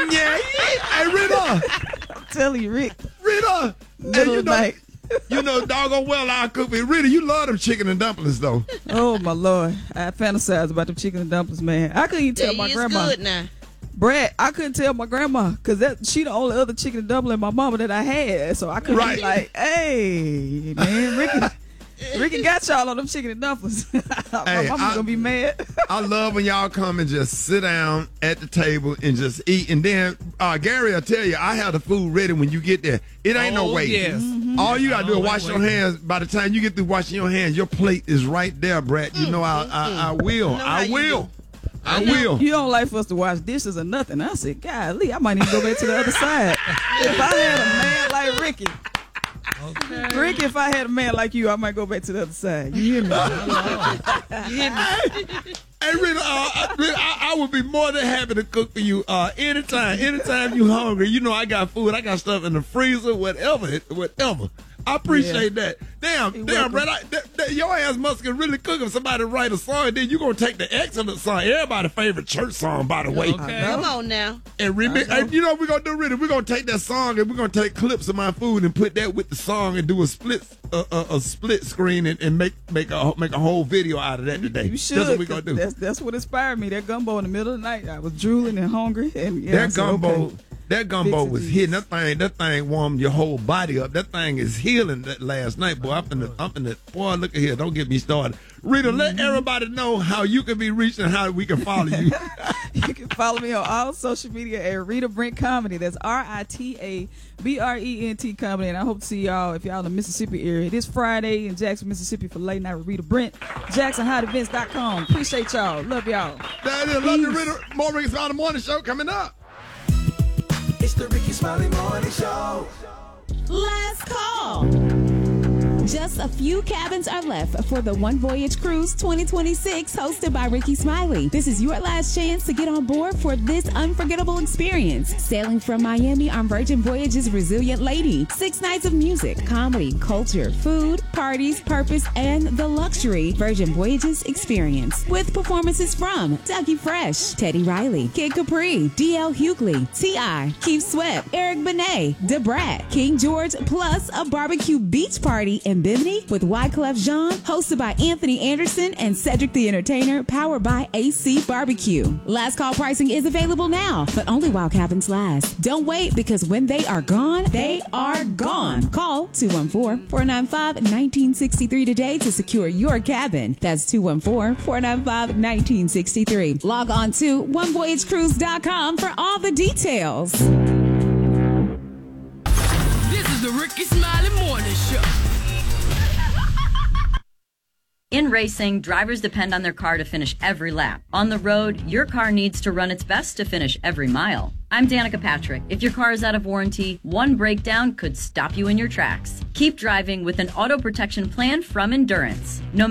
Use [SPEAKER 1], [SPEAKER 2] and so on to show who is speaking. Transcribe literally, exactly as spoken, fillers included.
[SPEAKER 1] yeah. Hey, Rita.
[SPEAKER 2] I'm telling you, Rick.
[SPEAKER 1] Rita.
[SPEAKER 2] Middle
[SPEAKER 1] Hey, you
[SPEAKER 2] of
[SPEAKER 1] know,
[SPEAKER 2] night.
[SPEAKER 1] you know, doggone well I cook me. Rita, you love them chicken and dumplings, though.
[SPEAKER 2] Oh, my Lord. I fantasize about them chicken and dumplings, man. I couldn't even tell
[SPEAKER 3] They
[SPEAKER 2] my
[SPEAKER 3] is
[SPEAKER 2] grandma.
[SPEAKER 3] good now.
[SPEAKER 2] Brad, I couldn't tell my grandma because that she the only other chicken and dumpling my mama that I had. So I couldn't
[SPEAKER 1] Right.
[SPEAKER 2] be like, hey, man, Ricky, Ricky got y'all on them chicken and dumplings. my
[SPEAKER 1] Hey,
[SPEAKER 2] mama's
[SPEAKER 1] I-
[SPEAKER 2] going to be mad.
[SPEAKER 1] I love when y'all come and just sit down at the table and just eat. And then uh, Gary will tell you, I have the food ready when you get there. It ain't no
[SPEAKER 4] Oh,
[SPEAKER 1] wait.
[SPEAKER 4] yes.
[SPEAKER 1] All you got to do is
[SPEAKER 4] Oh,
[SPEAKER 1] wash
[SPEAKER 4] wait,
[SPEAKER 1] your
[SPEAKER 4] wait.
[SPEAKER 1] hands. By the time you get through washing your hands, your plate is right there, Brad. You know I, I, I will.
[SPEAKER 3] know how
[SPEAKER 1] I
[SPEAKER 3] you
[SPEAKER 1] will.
[SPEAKER 3] do.
[SPEAKER 1] I will.
[SPEAKER 2] You don't like for us to wash dishes or nothing. I said, golly, I might need to go back to the other side. If I had a man like Ricky,
[SPEAKER 4] Okay.
[SPEAKER 2] Ricky, if I had a man like you, I might go back to the other side. You hear me?
[SPEAKER 1] Hey, Rita, uh, Rita, I, I would be more than happy to cook for you uh, anytime. Anytime you hungry, you know I got food. I got stuff in the freezer, whatever, whatever. I appreciate that. Damn,
[SPEAKER 2] You're
[SPEAKER 1] damn,
[SPEAKER 2] welcome.
[SPEAKER 1] Brad, I, that, that, your ass must can really cook if somebody write a song, and then you going to take the excellent song. Everybody's favorite church song, by the way.
[SPEAKER 4] Okay.
[SPEAKER 3] Come on now.
[SPEAKER 1] And, remember, and you know what we're going to do, Rita? We're going to take that song, and we're going to take clips of my food and put that with the song and do a split uh, a, a split screen and, and make make a make a whole video out of that today.
[SPEAKER 2] You should.
[SPEAKER 1] That's what we're going to
[SPEAKER 2] 'cause
[SPEAKER 1] do.
[SPEAKER 2] That's, that's what inspired me. That gumbo in the middle of the night. I was drooling and hungry. And yeah, I
[SPEAKER 1] That
[SPEAKER 2] said,
[SPEAKER 1] gumbo,
[SPEAKER 2] okay.
[SPEAKER 1] that gumbo
[SPEAKER 2] Fix it,
[SPEAKER 1] was
[SPEAKER 2] please.
[SPEAKER 1] hitting. That thing, that thing warmed your whole body up. That thing is healing. That last night, boy, I'm in the, I'm in the, boy, look at here. Don't get me started. Rita, let
[SPEAKER 2] Mm-hmm.
[SPEAKER 1] everybody know how you can be reached and how we can follow you.
[SPEAKER 2] You can follow me on all social media at Rita Brent Comedy. That's R I T A B R E N T Comedy. And I hope to see y'all if y'all in the Mississippi area this Friday in Jackson, Mississippi for Late Night with Rita Brent. Jackson Hot Events dot com. Appreciate y'all. Love y'all.
[SPEAKER 1] That is Love you, Rita. More Ricky Smiley Morning Show coming up.
[SPEAKER 5] It's the Ricky Smiley Morning Show.
[SPEAKER 6] Last call. Just a few cabins are left for the One Voyage Cruise twenty twenty-six hosted by Ricky Smiley. This is your last chance to get on board for this unforgettable experience. Sailing from Miami on Virgin Voyage's Resilient Lady. Six nights of music, comedy, culture, food, parties, purpose, and the luxury Virgin Voyages experience. With performances from Dougie Fresh, Teddy Riley, Kid Capri, D L Hughley, T I, Keith Sweat, Eric Benet, Debrat, King George, plus a barbecue beach party in Bimini with Wyclef Jean, hosted by Anthony Anderson and Cedric the Entertainer, powered by A C Barbecue. Last call pricing is available now, but only while cabins last. Don't wait, because when they are gone, they are gone. Call two one four, four nine five, one nine six three today to secure your cabin. That's two one four, four nine five, one nine six three. Log on to one voyage cruise dot com for all the details.
[SPEAKER 7] This is the Ricky Smiley Morning Show.
[SPEAKER 8] In racing, drivers depend on their car to finish every lap. On the road, your car needs to run its best to finish every mile. I'm Danica Patrick. If your car is out of warranty, one breakdown could stop you in your tracks. Keep driving with an auto protection plan from Endurance. No